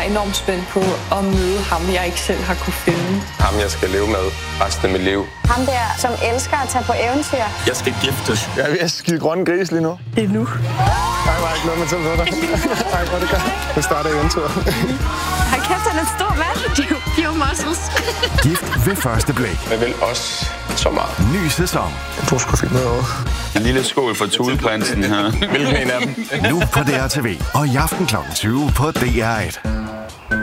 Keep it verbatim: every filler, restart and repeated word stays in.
jeg enormt spændt på at møde ham, jeg ikke selv har kunne finde. Ham, jeg skal leve med resten af mit liv. Ham der, som elsker at tage på eventyr. Jeg skal giftes. Jeg er ved at skide grønne gris lige nu. Det er nu. Jeg var ikke noget med til at dig. Tak for det godt. Nu starter eventyret. Hold kæft, han er stor mand. De er jo muscles. Gift ved første blik. Jeg vil også så meget. Ny sæson. Jeg tror sgu fint noget over. En lille skål for Thuleprinsen her. Hvilken en af dem? Nu på D R T V og i aften klokken tyve på D R et.